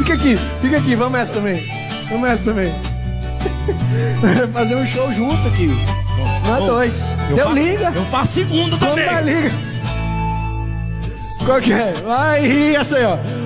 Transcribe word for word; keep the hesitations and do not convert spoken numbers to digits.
Fica aqui, fica aqui, vamos essa também. Vamos essa também. Fazer um show junto aqui. Nós dois. Deu faço, liga. Eu faço segundo também. Vamos dar liga. Qual que é? Vai, essa aí, ó.